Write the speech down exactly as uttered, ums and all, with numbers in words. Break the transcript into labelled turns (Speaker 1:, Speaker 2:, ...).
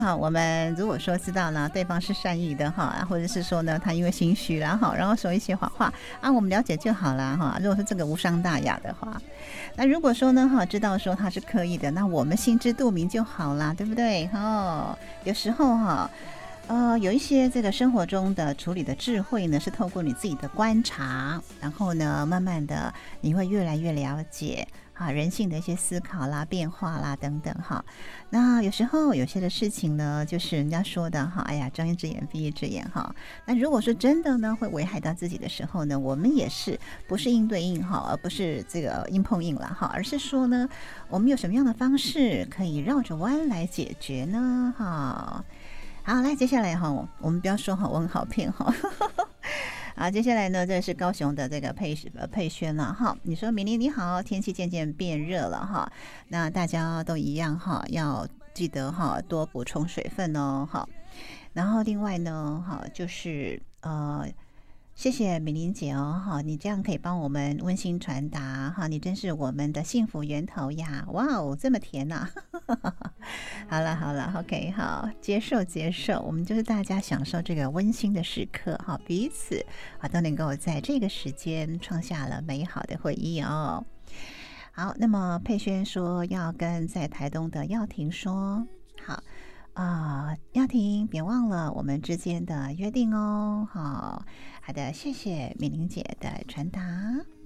Speaker 1: 好，我们如果说知道呢，对方是善意的哈，或者是说呢，他因为心虚然后然后说一些谎话啊，我们了解就好了哈。如果说这个无伤大雅的话，那如果说呢哈，知道说他是刻意的，那我们心知肚明就好啦，对不对？哈，有时候哈。呃，有一些这个生活中的处理的智慧呢，是透过你自己的观察，然后呢，慢慢的你会越来越了解啊人性的一些思考啦、变化啦等等哈。那有时候有些的事情呢，就是人家说的哈，哎呀，睁一只眼闭一只眼哈。那如果说真的呢会危害到自己的时候呢，我们也是不是硬对硬哈，而不是这个硬碰硬了哈，而是说呢，我们有什么样的方式可以绕着弯来解决呢？哈。好，来，接下来哈，我们不要说哈，我很好骗哈。好，接下来呢，这是高雄的这个佩呃佩轩了哈。你说明玲你好，天气渐渐变热了哈，那大家都一样哈，要记得哈多补充水分哦哈。然后另外呢哈，就是呃。谢谢美玲姐哦，哈，你这样可以帮我们温馨传达哈，你真是我们的幸福源头呀！哇哦，这么甜呐、啊！好了好了 ，OK， 好，接受接受，我们就是大家享受这个温馨的时刻哈，彼此啊都能够在这个时间创下了美好的回忆哦。好，那么佩轩说要跟在台东的耀婷说，好。啊、呃，耀婷，别忘了我们之间的约定哦。好，好的，谢谢敏玲姐的传达。